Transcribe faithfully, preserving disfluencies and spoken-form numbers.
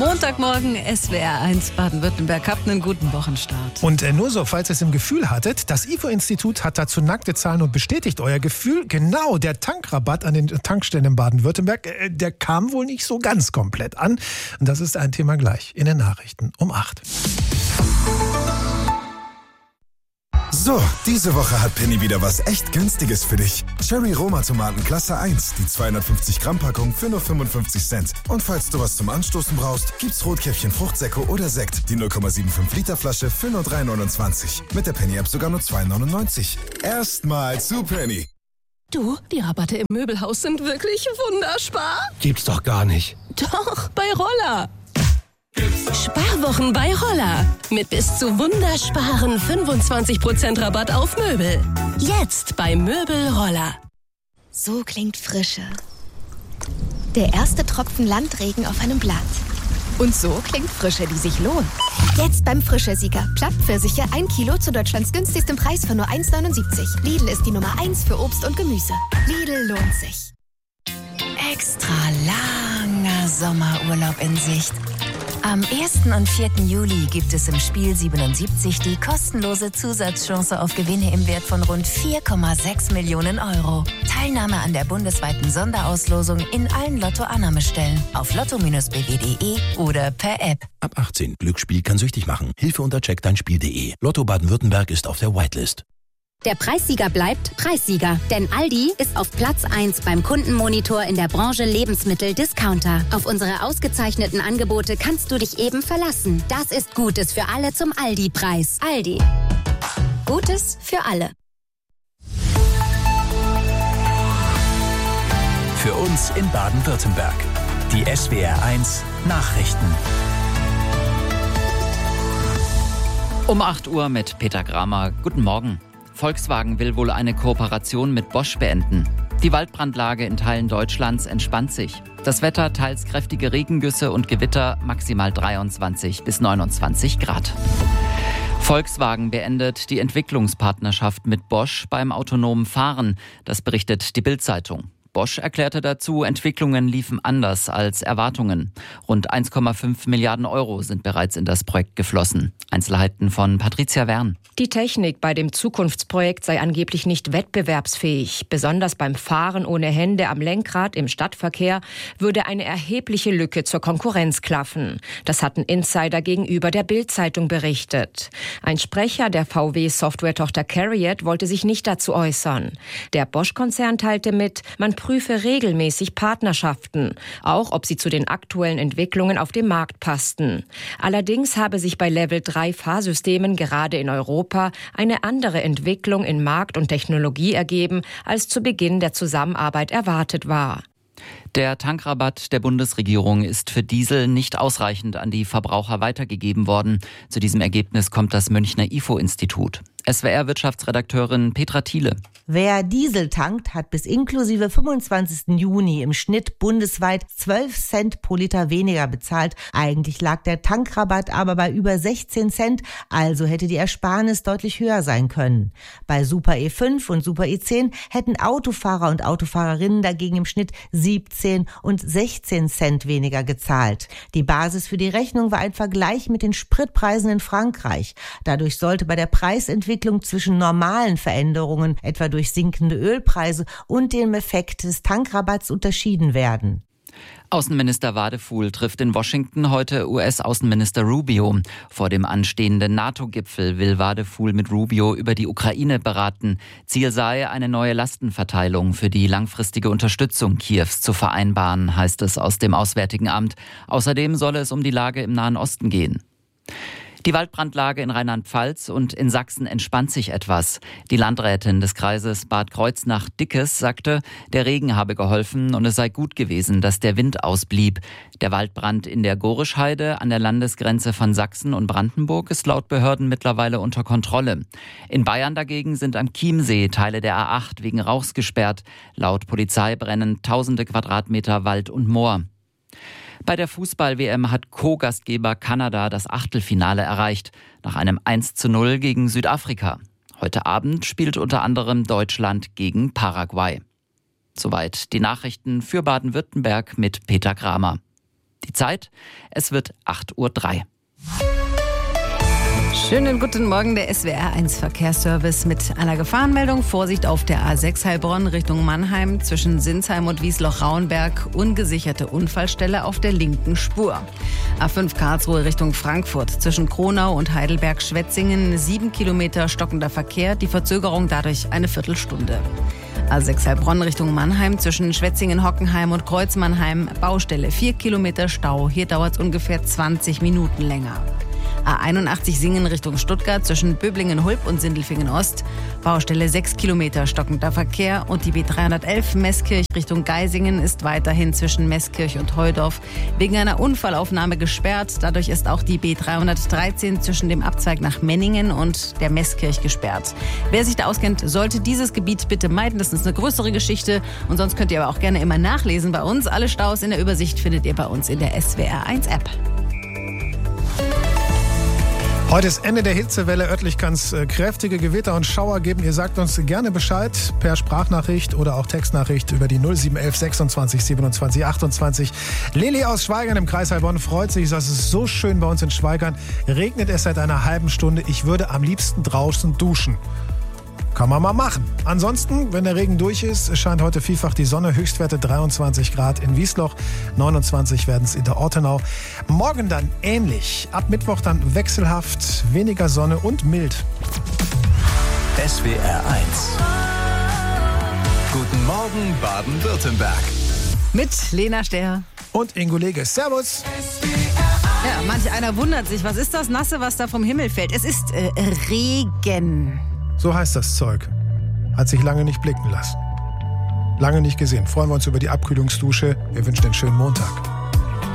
Montagmorgen, S W R eins Baden-Württemberg. Habt einen guten Wochenstart. Und äh, nur so, falls ihr es im Gefühl hattet, das I F O-Institut hat dazu nackte Zahlen und bestätigt euer Gefühl. Genau, der Tankrabatt an den Tankstellen in Baden-Württemberg, äh, der kam wohl nicht so ganz komplett an. Und das ist ein Thema gleich in den Nachrichten um acht. So, diese Woche hat Penny wieder was echt Günstiges für dich. Cherry Roma Tomaten Klasse eins, die zweihundertfünfzig Gramm Packung für nur fünfundfünfzig Cent. Und falls du was zum Anstoßen brauchst, gibt's Rotkäppchen Fruchtsäcke oder Sekt, die null Komma fünfundsiebzig Liter Flasche für nur drei neunundzwanzig. Mit der Penny App sogar nur zwei neunundneunzig. Erstmal zu Penny. Du, die Rabatte im Möbelhaus sind wirklich wunderspar. Gibt's doch gar nicht. Doch, bei Roller. Sparwochen bei Roller. Mit bis zu wundersparen fünfundzwanzig Prozent Rabatt auf Möbel. Jetzt bei Möbel Roller. So klingt Frische. Der erste Tropfen Landregen auf einem Blatt. Und so klingt Frische, die sich lohnt. Jetzt beim Frische-Sieger. Plattpfirsiche ein Kilo zu Deutschlands günstigstem Preis von nur eins neunundsiebzig. Lidl ist die Nummer eins für Obst und Gemüse. Lidl lohnt sich. Extra langer Sommerurlaub in Sicht. Am ersten und vierten Juli gibt es im Spiel siebenundsiebzig die kostenlose Zusatzchance auf Gewinne im Wert von rund vier Komma sechs Millionen Euro. Teilnahme an der bundesweiten Sonderauslosung in allen Lotto-Annahmestellen auf lotto b w punkt de oder per App. Ab achtzehn. Glücksspiel kann süchtig machen. Hilfe unter check dein spiel punkt de. Lotto Baden-Württemberg ist auf der Whitelist. Der Preissieger bleibt Preissieger, denn Aldi ist auf Platz eins beim Kundenmonitor in der Branche Lebensmittel-Discounter. Auf unsere ausgezeichneten Angebote kannst du dich eben verlassen. Das ist Gutes für alle zum Aldi-Preis. Aldi. Gutes für alle. Für uns in Baden-Württemberg. Die S W R eins Nachrichten. Um acht Uhr mit Peter Kramer. Guten Morgen. Volkswagen will wohl eine Kooperation mit Bosch beenden. Die Waldbrandlage in Teilen Deutschlands entspannt sich. Das Wetter teils kräftige Regengüsse und Gewitter, maximal dreiundzwanzig bis neunundzwanzig Grad. Volkswagen beendet die Entwicklungspartnerschaft mit Bosch beim autonomen Fahren. Das berichtet die Bild-Zeitung. Bosch erklärte dazu, Entwicklungen liefen anders als Erwartungen. Rund eins Komma fünf Milliarden Euro sind bereits in das Projekt geflossen. Einzelheiten von Patricia Wern. Die Technik bei dem Zukunftsprojekt sei angeblich nicht wettbewerbsfähig. Besonders beim Fahren ohne Hände am Lenkrad im Stadtverkehr würde eine erhebliche Lücke zur Konkurrenz klaffen. Das hatten Insider gegenüber der Bild-Zeitung berichtet. Ein Sprecher der V W-Software-Tochter CARIAD wollte sich nicht dazu äußern. Der Bosch-Konzern teilte mit, man prüfe regelmäßig Partnerschaften, auch ob sie zu den aktuellen Entwicklungen auf dem Markt passten. Allerdings habe sich bei Level drei Fahrsystemen gerade in Europa eine andere Entwicklung in Markt und Technologie ergeben, als zu Beginn der Zusammenarbeit erwartet war. Der Tankrabatt der Bundesregierung ist für Diesel nicht ausreichend an die Verbraucher weitergegeben worden. Zu diesem Ergebnis kommt das Münchner I F O-Institut. S W R-Wirtschaftsredakteurin Petra Thiele. Wer Diesel tankt, hat bis inklusive fünfundzwanzigsten Juni im Schnitt bundesweit zwölf Cent pro Liter weniger bezahlt. Eigentlich lag der Tankrabatt aber bei über sechzehn Cent, also hätte die Ersparnis deutlich höher sein können. Bei Super E fünf und Super E zehn hätten Autofahrer und Autofahrerinnen dagegen im Schnitt siebzehn und sechzehn Cent weniger gezahlt. Die Basis für die Rechnung war ein Vergleich mit den Spritpreisen in Frankreich. Dadurch sollte bei der Preisentwicklung zwischen normalen Veränderungen, etwa durch sinkende Ölpreise, und dem Effekt des Tankrabatts unterschieden werden. Außenminister Wadefuhl trifft in Washington heute U S-Außenminister Rubio. Vor dem anstehenden NATO-Gipfel will Wadefuhl mit Rubio über die Ukraine beraten. Ziel sei, eine neue Lastenverteilung für die langfristige Unterstützung Kiews zu vereinbaren, heißt es aus dem Auswärtigen Amt. Außerdem solle es um die Lage im Nahen Osten gehen. Die Waldbrandlage in Rheinland-Pfalz und in Sachsen entspannt sich etwas. Die Landrätin des Kreises Bad Kreuznach-Dickes sagte, der Regen habe geholfen und es sei gut gewesen, dass der Wind ausblieb. Der Waldbrand in der Gorischheide an der Landesgrenze von Sachsen und Brandenburg ist laut Behörden mittlerweile unter Kontrolle. In Bayern dagegen sind am Chiemsee Teile der A acht wegen Rauchs gesperrt. Laut Polizei brennen tausende Quadratmeter Wald und Moor. Bei der Fußball-W M hat Co-Gastgeber Kanada das Achtelfinale erreicht, nach einem eins zu null gegen Südafrika. Heute Abend spielt unter anderem Deutschland gegen Paraguay. Soweit die Nachrichten für Baden-Württemberg mit Peter Kramer. Die Zeit, es wird acht Uhr drei. Schönen guten Morgen, der S W R eins Verkehrsservice mit einer Gefahrenmeldung. Vorsicht auf der A sechs Heilbronn Richtung Mannheim zwischen Sinsheim und Wiesloch-Rauenberg. Ungesicherte Unfallstelle auf der linken Spur. A fünf Karlsruhe Richtung Frankfurt zwischen Kronau und Heidelberg-Schwetzingen. Sieben Kilometer stockender Verkehr, die Verzögerung dadurch eine Viertelstunde. A sechs Heilbronn Richtung Mannheim zwischen Schwetzingen-Hockenheim und Kreuzmannheim. Baustelle, vier Kilometer Stau. Hier dauert es ungefähr zwanzig Minuten länger. A einundachtzig Singen Richtung Stuttgart zwischen Böblingen-Hulb und Sindelfingen-Ost. Baustelle sechs Kilometer stockender Verkehr. Und die B dreihundertelf Meßkirch Richtung Geisingen ist weiterhin zwischen Meßkirch und Heudorf wegen einer Unfallaufnahme gesperrt. Dadurch ist auch die B dreihundertdreizehn zwischen dem Abzweig nach Menningen und der Meßkirch gesperrt. Wer sich da auskennt, sollte dieses Gebiet bitte meiden. Das ist eine größere Geschichte. Und sonst könnt ihr aber auch gerne immer nachlesen bei uns. Alle Staus in der Übersicht findet ihr bei uns in der S W R eins App. Heute ist Ende der Hitzewelle. Örtlich kann es äh, kräftige Gewitter und Schauer geben. Ihr sagt uns gerne Bescheid per Sprachnachricht oder auch Textnachricht über die null sieben elf sechsundzwanzig siebenundzwanzig achtundzwanzig. Lili aus Schweigern im Kreis Heilbronn freut sich. Es ist so schön bei uns in Schweigern. Regnet es seit einer halben Stunde. Ich würde am liebsten draußen duschen. Kann man mal machen. Ansonsten, wenn der Regen durch ist, scheint heute vielfach die Sonne. Höchstwerte dreiundzwanzig Grad in Wiesloch, neunundzwanzig werden es in der Ortenau. Morgen dann ähnlich. Ab Mittwoch dann wechselhaft, weniger Sonne und mild. S W R eins. Guten Morgen Baden-Württemberg. Mit Lena Ster. Und Ingo Lege. Servus. Ja, manch einer wundert sich, was ist das Nasse, was da vom Himmel fällt? Es ist äh, Regen. So heißt das Zeug. Hat sich lange nicht blicken lassen. Lange nicht gesehen. Freuen wir uns über die Abkühlungsdusche. Wir wünschen einen schönen Montag.